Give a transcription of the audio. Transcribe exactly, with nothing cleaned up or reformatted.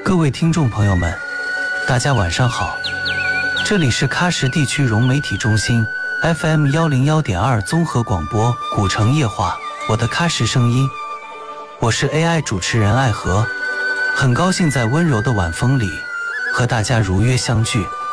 各位听众朋友们，大家晚上好，这里是喀什地区融媒体中心 F M 一零一点二综合广播古城夜话，我的喀什声音，我是 A I 主持人艾和，很高兴在温柔的晚风里和大家如约相聚。